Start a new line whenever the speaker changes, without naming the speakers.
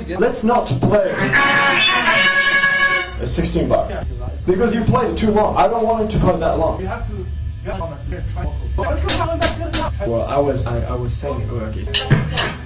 Let's not play a 16 bar. Because you played it too long. I don't want it to play that long. Well, I was saying, okay.